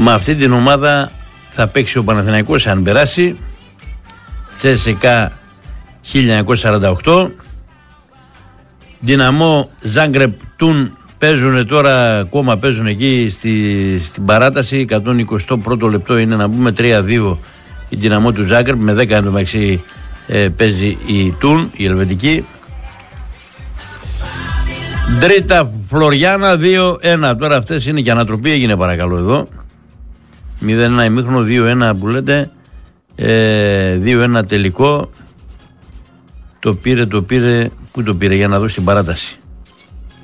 Με αυτή την ομάδα θα παίξει ο Παναθηναϊκός αν περάσει. CSKA 1948. Δυναμό Ζάγκρεπ Τουν παίζουν τώρα, ακόμα παίζουν εκεί στην παράταση. 121ο λεπτό είναι να πούμε, 3-2 η Δυναμό του Ζάγκρεπ. Με 10 εντωμεταξύ παίζει η Τουν, η Ελβετική. Τρίτα Φλωριάνα 2-1. Τώρα αυτές είναι και ανατροπή, έγινε παρακαλώ εδώ. 0-1 ημίχρονο, 2-1 που λέτε, 2-1 τελικό. Το πήρε, πού το πήρε, για να δω στην παράταση.